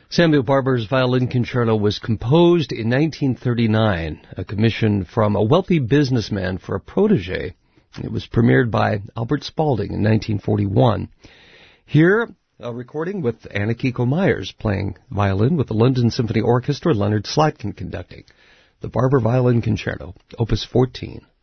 Samuel Barber's Violin Concerto was composed in 1939, a commission from a wealthy businessman for a protege. It was premiered by Albert Spaulding in 1941. Here, a recording with Anna Kiko Myers playing violin with the London Symphony Orchestra, Leonard Slatkin conducting. The Barber Violin Concerto, Opus 14.